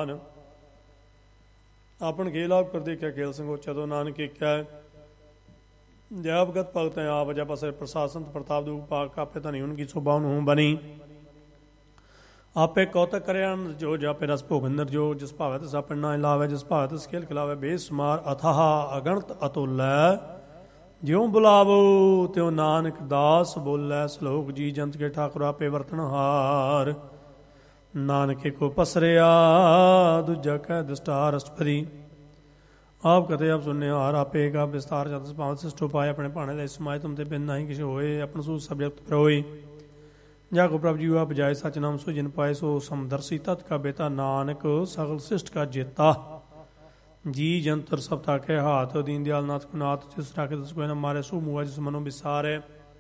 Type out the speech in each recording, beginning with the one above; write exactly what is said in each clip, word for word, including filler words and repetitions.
ਪ੍ਰਧਾਨ। ਆਪਨ ਖੇਲ ਆਪ ਕਰ ਦੇਖਿਆ ਖੇਲ ਸੰਗੋਚਾ ਤੋਂ ਨਾਨਕ ਏਕੈ। ਜੈਵਗਤ ਭਗਤ ਆਪ ਜਪ ਅਸਰ ਪ੍ਰਸ਼ਾਸਨ ਪ੍ਰਤਾਪ ਦੂਖ ਪਾਕ ਆਪੇ ਧਨੀ ਉਨਕੀ ਸ਼ੋਭਾ ਨੂੰ ਬਣੀ। ਆਪੇ ਕੌਤਕ ਕਰਿਆ ਜੋ ਜਾਪੇ ਰਸ ਭੋਗਿੰਦਰ ਜੋ ਜਿਸ ਭਾਵੈ ਤਿਸ ਆਪਣ ਨਾ ਲਾਵੇ ਜਿਸ ਭਾਵੈ ਤਿਸ ਖੇਲ ਖਿਲਾਵੇ ਬੇਸੁਮਾਰ ਅਥਾਹ ਅਗਣਤ ਅਤੁਲੈ। ਜਿਉ ਬੁਲਾਵੋ ਤਿਉ ਨਾਨਕ ਦਾਸ ਬੋਲੈ ਸਲੋਕ ਜੀ ਜੰਤ ਕੇ ਠਾਕੁਰ ਆਪੇ ਵਰਤਨ ਹਾਰ। ਨਾਨਕੇ ਕੋ ਪਸਰਿਆ ਦੂਜਾ ਕਹਿ ਦਸਤਾਰ ਅਸ਼ਟਪਦੀ। ਆਪ ਕਤੇ ਆਪ ਸੁਣਨੇ ਹਾਰ ਆਪੇ ਕਾ ਵਿਸਤਾਰ ਜਤ ਭਾਵ ਸਿਸ਼ਟੋ ਪਾਏ ਆਪਣੇ ਭਾਣੇ ਦੇ ਸਮਾਜ ਤੁਮ ਤੇ ਬਿਨ ਨਹੀਂ ਕਿਛ ਹੋਏ ਆਪਣ ਸੂ ਸਬਜੈਕਟ ਪਰੋਏ। ਜਾ ਕੋ ਪ੍ਰਭ ਜੀਵਾ ਬਜਾਏ ਸਚ ਨਾਮ ਸੋ ਜਿਨ ਪਾਏ ਸੋ ਸਮਦਰਸੀ ਤਤ ਕਾ ਬੇਤਾ ਨਾਨਕ ਸਗਲ ਸਿਸ਼ਟ ਕਾ ਜੇਤਾ। ਜੀ ਜੰਤਰ ਸਭ ਤਾਕੇ ਹਾਥ ਦੀਨ ਦਿਆਲ ਨਾਥ ਕੋ ਨਾਥ ਜਿਸ ਰਾਖੇ ਤਿਸ ਕੋਈ ਨਾ ਮਾਰੇ ਸੋ ਮੂਆ ਜਿਸ ਮਨੋ ਵਿਸਾਰੇ।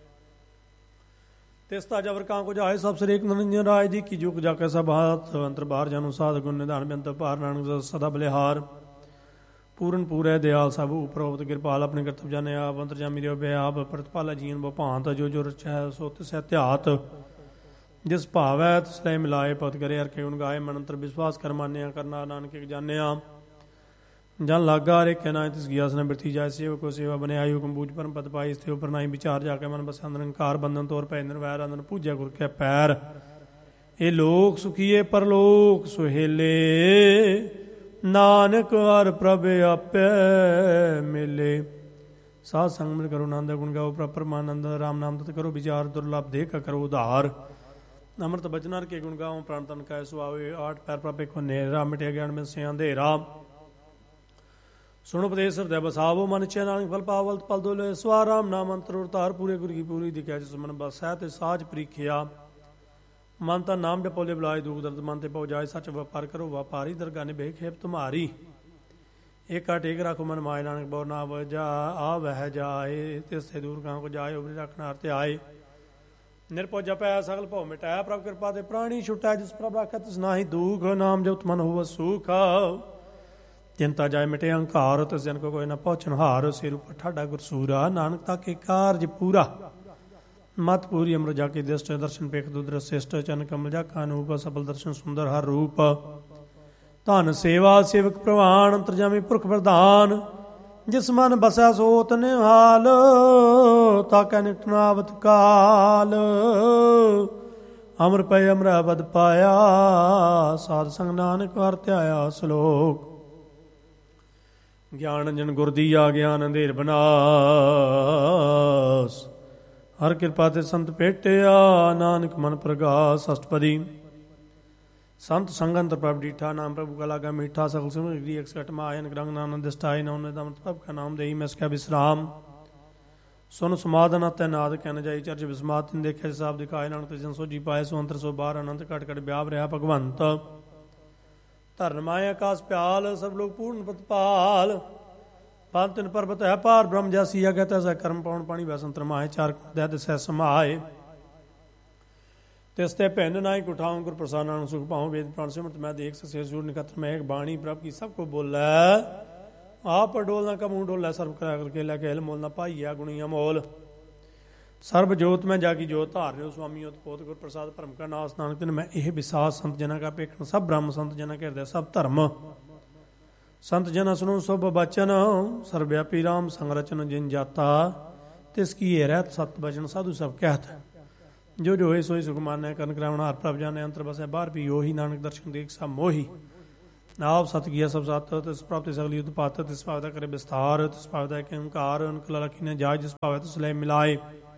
ਤਿਸ ਤਾ ਜਬਰ ਕਾਂ ਕੋ ਜਾਏ ਸਭ ਸ੍ਰੀ ਨਿਰੰਜਨ ਰਾਜ ਦੀ ਕੀ ਜੁਗ ਜਾ ਕੇ ਸਭ ਹਾਥ ਅੰਤਰ ਬਾਹਰ ਜਾਨੂ ਸਾਧ ਗੁਣ ਨਿਧਾਨ ਬੇਅੰਤ ਭਾਰ ਨਾਨਕ ਸਦਾ ਬਲਿਹਾਰ। ਪੂਰਨ ਪੂਰੈ ਦਿਆਲ ਸਭ ਉਪਰੋਕਤ ਕਿਰਪਾਲ ਆਪਣੇ ਕਰਤਵ ਜਾਣੇ ਆਪ ਅੰਤਰ ਜਾਮੀ ਰਿਓ ਬੇ ਆਪ ਪ੍ਰਤਪਾਲਾ ਜੀਨ ਬੋ ਭਾਂਤ ਜੋ ਜੋ ਰਚੈ ਸੋ ਤਿਸੈ ਧਿਆਤ। ਜਿਸ ਭਾਵੈ ਤਿਸ ਲੈ ਮਿਲਾਏ ਪਤ ਕਰੇ ਹਰ ਕੇ ਗੁਣ ਗਾਏ ਮਨ ਅੰਤਰ ਵਿਸ਼ਵਾਸ ਕਰ ਮਾਨਿਆ ਕਰਨਾ ਨਾਨਕ ਜਾਣਿਆ। ਜਨ ਲਾਗਾ ਰੇ ਕਹਿਣਾ ਤਿਸ ਗਿਆਸ ਨ ਬਿਰਤੀ ਜਾਏ ਸੇਵ ਕੋ ਸੇਵਾ ਬਨੇ ਆਯੂ ਕੰਬੂਜ ਪਰਮ ਪਦ ਪਾਈ ਸਤੇ ਉਪਰ ਨਾਹੀ ਵਿਚਾਰ ਜਾ ਕੇ ਮਨ ਬਸ ਅੰਦਰ ਅੰਕਾਰ ਬੰਧਨ ਤੋਰ ਪੈ ਨਿਰਵੈਰ ਅੰਦਰ ਪੂਜਿਆ ਗੁਰ ਕੇ ਪੈਰ। ਇਹ ਲੋਕ ਸੁਖੀਏ ਪਰਲੋਕ ਸੁਹੇਲੇ ਨਾਨਕ ਹਰਿ ਪ੍ਰਭ ਆਪੇ ਮਿਲੇ। ਸਾਧ ਸੰਗ ਮਿਲ ਕਰੋ ਆਨੰਦ ਗੁਣ ਗਾਓ ਪ੍ਰਭ ਪਰਮਾਨੰਦ ਰਾਮ ਨਾਮ ਤਤ ਕਰੋ ਵਿਚਾਰ ਦੁਰਲਭ ਦੇਖ ਕਰੋ ਉਧਾਰ। ਅੰਮ੍ਰਿਤ ਬਚਨ ਹਰਿ ਕੇ ਗੁਣ ਗਾਓ ਪ੍ਰਾਣ ਤਨ ਕੈ ਸੁਆਵੇ ਆਠ ਪੈਰ ਪ੍ਰਭ ਏਕੋ ਨੇਰਾ ਮਿਟਿਆ ਗਿਆਨ ਮਿਲ ਸੇ ਅੰਧੇਰਾ। ਸੁਣ ਉਪਦੇਸ਼ ਹਿਰਦੈ ਬਸਾਵੋ ਮਨ ਚੈ ਨਾਨਕ ਫਲ ਪਾਵਲ ਪਲ ਦੋਲੇ ਸਵਾ ਰਾਮ ਨਾਮ ਅੰਤਰ ਉਤਾਰ ਪੂਰੇ ਗੁਰ ਕੀ ਪੂਰੀ ਦਿਖਿਆ ਜਿਸ ਮਨ ਬਸੈ ਤੇ ਸਾਜ ਪ੍ਰੀਖਿਆ। ਮਨ ਤਾਂ ਨਾਮ ਜਪੋਲੇ ਬੁਲਾਏ ਦੁਖ ਦਰਦ ਮਨ ਤੇ ਪਉ ਜਾਏ ਸੱਚ ਵਪਾਰ ਕਰੋ ਵਪਾਰੀ ਦਰਗਾਹ ਨਿਭੇ ਖੇਪ ਤੁਮਾਰੀ। ਏਕਾ ਟੇਕ ਰੱਖੋ ਮਨ ਮਾਏ ਨਾਨਕ ਬਉ ਨਾ ਵਜਾ ਆ ਵਹਿ ਜਾਏ ਤਿਸ ਤੇ ਦੂਰ ਕਾਂ ਕੋ ਜਾਏ ਉਬਰੀ ਰੱਖਣਾ ਹਰ ਤੇ ਆਏ। ਨਿਰਭਉ ਜਪੈ ਸਗਲ ਭਉ ਮਿਟਾਇਆ ਪ੍ਰਭ ਕਿਰਪਾ ਤੇ ਪ੍ਰਾਣੀ ਛੁਟੈ ਜਿਸ ਪ੍ਰਭ ਰਾਖੈ ਤਿਸ ਨਾਹੀ ਦੂਖ ਨਾਮ ਜਪਤ ਮਨ ਹੋਵ ਸੁਖ। ਚਿੰਤਾ ਜਾਏ ਮਿਟੇ ਅਹੰਕਾਰ ਤਿਸ ਜਨ ਕੋ ਕੋਈ ਨਾ ਪਹੁੰਚਣ ਹਾਰ ਸਿਰ ਉਪਰ ਠਾਡਾ ਗੁਰਸੂਰਾ ਨਾਨਕ ਤਾਕੇ ਕਾਰਜ ਪੂਰਾ। ਮਤ ਪੂਰੀ ਅਮਰ ਜਾ ਕੇ ਦ੍ਰਿਸ਼ਟ ਦਰਸ਼ਨ ਪੇਖ ਦੁਦਰ ਸਿਸ਼ਟ ਚਨ ਕਮਲ ਜਾ ਕਾਨੂਪ ਸਫਲ ਦਰਸ਼ਨ ਸੁੰਦਰ ਹਰ ਰੂਪ। ਧਨ ਸੇਵਾ ਸੇਵਕ ਪ੍ਰਵਾਨ ਅੰਤਰਜਾਮੀ ਪੁਰਖ ਪ੍ਰਧਾਨ ਜਿਸ ਮਨ ਬਸੈ ਸੋਤ ਨਿਹਾਲ ਤਾਕੈ ਨਿਕਟਨਾਵਤ ਕਾਲ। ਅਮਰ ਪੈ ਅਮਰਾ ਬਦ ਪਾਇਆ ਸਾਧ ਸੰਗ ਨਾਨਕ ਹਰਿ ਧਿਆਇਆ ਸਲੋਕ। ਗਿਆਨ ਅੰਜਨ ਗੁਰ ਦੀਆ ਗਿਆਨ ਅੰਧੇਰ ਬਨਾਸ ਹਰ ਕਿਰਪਾ ਤੇ ਸੰਤ ਭੇਟਿਆ ਨਾਨਕ ਮਨ ਪ੍ਰਗਾਸ। ਅਸ਼ਟਪਦੀ। ਸੰਤ ਸੰਗੰਤ ਪ੍ਰਭ ਡੀਠਾ ਨਾਮ ਪ੍ਰਭੂ ਕਾ ਲਾਗਾ ਮੀਠਾ ਸਗਲ ਸਿਮਰਿ ਇੱਕ ਸਕਟ ਮਾਇਨ ਗ੍ਰੰਗ ਨਾਨਕ ਦਿਸਟਾਈ ਨੌ ਦਮਤ ਪ੍ਰਭ ਕਾ ਨਾਮ ਦੇਈ ਮੈਂ ਸਕੈ ਵਿਸਰਾਮ। ਸੁਨ ਸਮਾਧਨ ਅਤੈ ਨਾਦ ਕਹਿ ਨ ਜਾਈ ਚਰਚ ਵਿਸਮਾਦ ਤਿਨ ਦੇਖਿਆ ਸਾਬ ਦਿਖਾਏ ਨਾਨਕ ਤਿਸ ਜਨ ਸੋਜੀ ਪਾਏ ਸੋ ਅੰਤਰ ਸੋ ਬਾਹਰ ਅਨੰਤ ਘਟ ਘਟ ਵਿਆਪ ਰਿਹਾ ਭਗਵੰਤ। ਧਰਨ ਮਾਇਆ ਆਕਾਸ ਪਿਆਲ ਸਭ ਲੋਕ ਪੂਰਨ ਪ੍ਰਤਪਾਲ। ਪੰਜ ਤਿਨ ਪਰਬਤ ਹੈ ਪਾਰ ਬ੍ਰਹਮ ਜਾਸੀ ਅਗੈ ਤੈਸੈ ਕਰਮ ਪਾਉਣ ਪਾਣੀ ਵੈਸੰਤਰ ਮਾਏ ਚਾਰ ਦੈ ਦਿਸੈ ਸਮਾਏ। ਤਿਸ ਤੇ ਭਿੰਨ ਨਾਹੀ ਕੁਠਾਉ ਗੁਰ ਪ੍ਰਸਾਦ ਨਾਨਕ ਸੁਖ ਪਾਉ ਵੇਦ ਪ੍ਰਾਣ ਸਿਮਰਤ ਮੈਂ ਦੇਖ ਸਸੇ ਸੂਰ ਨਿਕਤਰ ਮੈਂ ਇੱਕ ਬਾਣੀ ਪ੍ਰਭ ਕੀ ਸਭ ਕੋ ਬੋਲੈ। ਆਪ ਡੋਲ ਨਾ ਕਮੂ ਡੋਲੈ ਸਰਬ ਕਰਾ ਕਰਕੇ ਲੈ ਕੇ ਮੁੱਲ ਨਾ ਭਾਈਆ ਗੁਣੀਆ ਮੋਲ। ਸਰਬ ਜੋਤ ਮੈਂ ਜਾਗੀ ਜੋਤ ਧਾਰ ਰਿਓ ਸੁਆਮੀ ਉਤ ਪੋਤ ਗੁਰ ਪ੍ਰਸਾਦ ਭਰਮ ਕਾ ਨਾਸ ਨਾਨਕ ਤਿਨ ਮੈਂ ਇਹ ਵਿਸਾਸ ਸੰਤ ਜਨਾਂ ਕਾ ਪੇਖਣ ਸਭ ਬ੍ਰਹਮ ਸੰਤ ਜਨਾਂ ਕੇ ਹਿਰਦੈ ਸਭ ਧਰਮ। ਸੰਤ ਜਨਾਂ ਸੁਣੋ ਸਭ ਬਚਨ ਸਰਵਿਆਪੀ ਰਾਮ ਸੰਗ ਰਚਨ ਜਿਨ ਜਾਤਾ ਤਿਸ ਕੀ ਇਹ ਰਹਿਤ ਸਤ ਬਚਨ ਸਾਧੂ ਸਭ ਕਹਿਤ। ਜੋ ਜੋ ਹੋਏ ਸੋਈ ਸੁਖ ਮਾਨੈ ਕਰਨ ਕਰਾਵਣਾ ਹਰ ਪ੍ਰਭ ਜਾਣੇ ਅੰਤਰ ਬਸੈ ਬਾਹਰ ਵੀ ਉਹੀ ਨਾਨਕ ਦਰਸ਼ਨ ਦੇਖ ਸਭ ਮੋਹੀ। ਆਪ ਸਤ ਗਿਆ ਸਭ ਸਤ ਤਿਸ ਪ੍ਰਾਪਤੀ ਸਗਲੀ ਉਤਪਾਤ ਤਿਸ ਭਾਵ ਦਾ ਕਰੇ ਵਿਸਥਾਰ ਤਿਸ ਭਾਵ ਦਾ ਇੱਕ ਓਂਕਾਰ ਅਨਕ ਲਖੀ ਨੇ ਜਾਇ ਜਿਸ ਭਾਵੈ ਤਿਸ ਲੈ ਮਿਲਾਏ।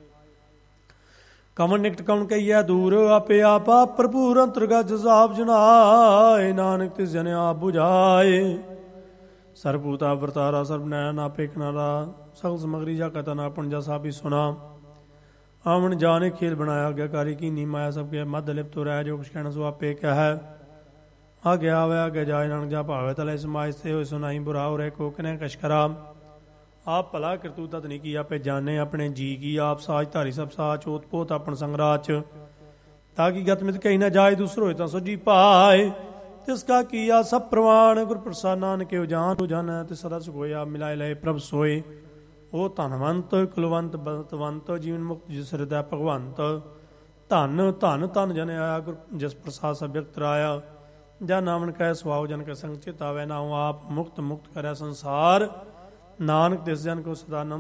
ਕਮਨ ਨਿਕਟ ਕਉਣ ਕਹੀਐ ਦੂਰ ਆਪੇ ਆਪ ਭਰਪੂਰ ਅੰਤਰਗਤ ਜਿਸ ਆਪ ਜਨਾਏ ਨਾਨਕ ਤਿਸ ਜਨ ਆਪ ਬੁਝਾਏ। ਸਰਬੂਤ ਆਪ ਵਰਤਾਰਾ ਸਰਬ ਨੈਣ ਆਪੇ ਕਿਨਾਰਾ ਸਗਲ ਸਮਗਰੀ ਜਾ ਕਤਨ ਆਪਣ ਜਾ ਸਾਬੀ ਸੁਣਾ। ਆਵਣ ਜਾਣੇ ਖੇਲ ਬਣਾਇਆ ਆਗਿਆਕਾਰੀ ਕੀਨੀ ਮਾਇਆ ਸਭ ਕੇ ਮੱਧ ਲਿਪਤੋ ਰਹਿ ਜੋ ਕੁਛ ਕਹਿਣਾ ਸੋ ਆਪੇ ਕਹਿ। ਆਗਿਆ ਆਵੇ ਆਗੇ ਜਾਏ ਨਾਨਕ ਜਾ ਭਾਵੇ ਤਲੇ ਸਮਾਜ ਸੇ ਹੋਏ ਸੁਨਾਈ ਬੁਰਾ ਹੋ ਰਹਿ ਕੋ ਕਿਨੈ ਕਛ ਕਰਾ। ਆਪ ਭਲਾ ਕਰਤੂ ਤਤ ਨਹੀਂ ਕੀ ਆਪੇ ਜਾਣੇ ਆਪਣੇ ਜੀ ਕੀ ਆਪ ਸਾਜ ਧਾਰੀ ਸਭ ਸਾਚ ਓਤ ਪੋਤ ਆਪਣ ਸੰਗਰਾਚ। ਤਾਂ ਕਿ ਗਤ ਮਿਤ ਕਹੀ ਨਾ ਜਾਏ ਦੂਸਰ ਹੋਏ ਤਾਂ ਸੋਜੀ ਪਾਏ। ਤਿਸ ਕਾ ਕੀਆ ਸਭ ਪ੍ਰਵਾਨ ਗੁਰ ਪ੍ਰਸਾਦ ਨਾਨਕ ਹੋ ਜਾਨ ਹੋ ਜਾਨ ਤੇ ਸਦਾ ਸੁਖ ਹੋਇਆ ਮਿਲਾਏ ਲਏ ਪ੍ਰਭ ਸੋਏ। ਉਹ ਧਨਵੰਤ ਕੁਲਵੰਤ ਬਲਤਵੰਤ ਜੀਵਨ ਮੁਕਤ ਜਿਸ ਹਿਰਦੈ ਭਗਵੰਤ। ਧਨ ਧਨ ਧਨ ਜਨ ਆਇਆ ਗੁਰ ਜਿਸ ਪ੍ਰਸਾਦ ਸਭ ਵਿਅਕਤ ਰਾਇਆ। ਜਾਂ ਨਾਮਨ ਕਹਿ ਸੁਆਉ ਜਨ ਕੈ ਸੰਗ ਚਿਤ ਆਵੈ, ਨਾਉ ਆਪ ਮੁਕਤ ਮੁਕਤ ਕਰੈ ਸੰਸਾਰ, ਨਾਨਕ ਤਿਸ ਜਨ ਕੋ ਸਦਾ ਨਮਿ